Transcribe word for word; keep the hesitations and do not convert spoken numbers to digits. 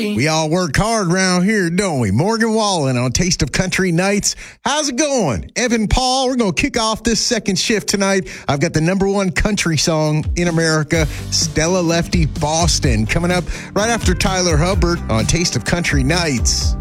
We all work hard around here, don't we? Morgan Wallen on Taste of Country Nights. How's it going? Evan Paul, we're going to kick off this second shift tonight. I've got the number one country song in America, Stella Lefty Boston, coming up right after Tyler Hubbard on Taste of Country Nights.